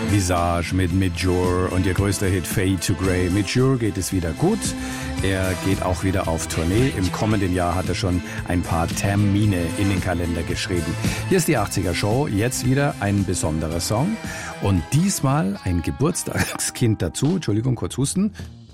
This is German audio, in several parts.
Visage mit Midjour und ihr größter Hit Fade to Grey. Midjour geht es wieder gut. Er geht auch wieder auf Tournee. Im kommenden Jahr hat er schon ein paar Termine in den Kalender geschrieben. Hier ist die 80er Show. Jetzt wieder ein besonderer Song. Und diesmal ein Geburtstagskind dazu. Entschuldigung, kurz husten.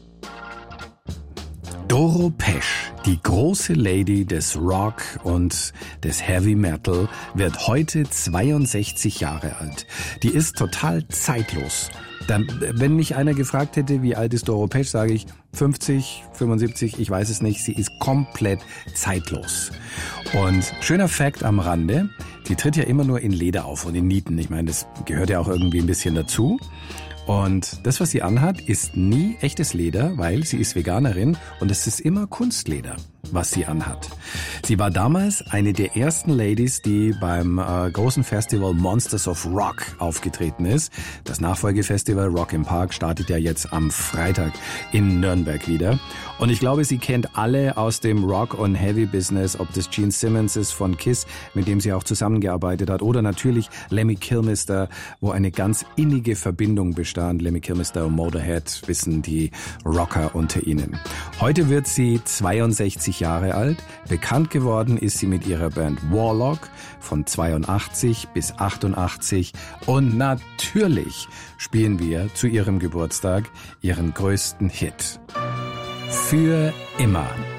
Doro Pesch, die große Lady des Rock und des Heavy Metal, wird heute 62 Jahre alt. Die ist total zeitlos. Wenn mich einer gefragt hätte, wie alt ist Doro Pesch, sage ich 50, 75, ich weiß es nicht. Sie ist komplett zeitlos. Und schöner Fact am Rande, die tritt ja immer nur in Leder auf und in Nieten. Ich meine, das gehört ja auch irgendwie ein bisschen dazu. Und das, was sie anhat, ist nie echtes Leder, weil sie ist Veganerin und es ist immer Kunstleder, was sie anhat. Sie war damals eine der ersten Ladies, die beim großen Festival Monsters of Rock aufgetreten ist. Das Nachfolgefestival Rock im Park startet ja jetzt am Freitag in Nürnberg wieder. Und ich glaube, sie kennt alle aus dem Rock- und Heavy-Business, ob das Gene Simmons ist von Kiss, mit dem sie auch zusammengearbeitet hat, oder natürlich Lemmy Kilmister, wo eine ganz innige Verbindung bestand. Lemmy Kilmister und Motorhead wissen die Rocker unter ihnen. Heute wird sie 62 Jahre alt. Bekannt geworden ist sie mit ihrer Band Warlock von 82 bis 88. Und natürlich spielen wir zu ihrem Geburtstag ihren größten Hit. Für immer.